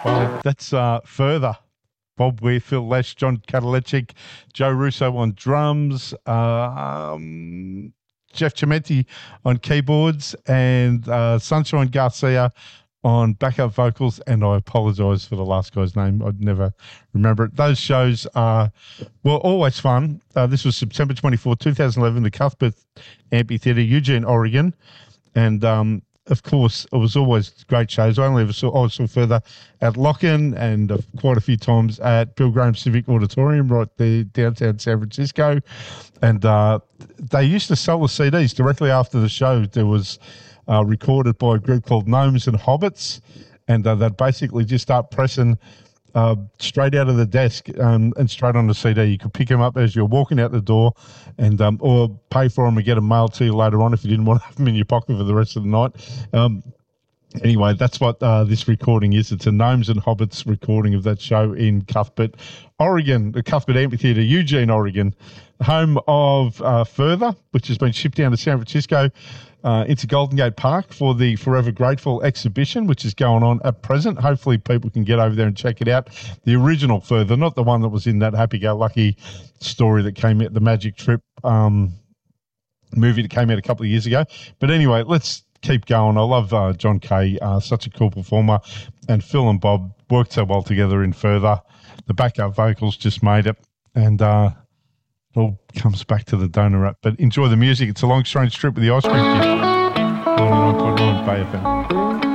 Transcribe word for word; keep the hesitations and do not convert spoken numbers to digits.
Well, that's uh, Further. Bob Weir, Phil Lesh, John Katalechik, Joe Russo on drums, uh, um, Jeff Chimenti on keyboards, and uh, Sunshine Garcia on backup vocals. And I apologise for the last guy's name. I'd never remember it. Those shows are, were always fun. Uh, this was September twenty-fourth, twenty eleven, the Cuthbert Amphitheatre, Eugene, Oregon. And, um, of course, it was always great shows. I only ever saw, I saw Further at Locken and uh, quite a few times at Bill Graham Civic Auditorium right there downtown San Francisco. And uh, they used to sell the C Ds directly after the show. There was uh, recorded by a group called Gnomes and Hobbits, and uh, they'd basically just start pressing uh, straight out of the desk um, and straight on the C D. You could pick them up as you're walking out the door, and um, or pay for them and get them mailed to you later on if you didn't want to have them in your pocket for the rest of the night. Um, anyway, that's what uh, this recording is. It's a Gnomes and Hobbits recording of that show in Cuthbert, Oregon, the Cuthbert Amphitheatre, Eugene, Oregon, home of uh, Further, which has been shipped down to San Francisco uh, into Golden Gate Park for the Forever Grateful exhibition, which is going on at present. Hopefully people can get over there and check it out. The original Further, not the one that was in that happy-go-lucky story that came out, the Magic Trip um, movie that came out a couple of years ago. But anyway, let's keep going. I love uh, John Kay, uh, such a cool performer, and Phil and Bob worked so well together in Further. The backup vocals just made it, and uh, it all comes back to the donor rap. But enjoy the music. It's a long, strange trip with the ice cream kid. ninety-nine point nine Bay F M.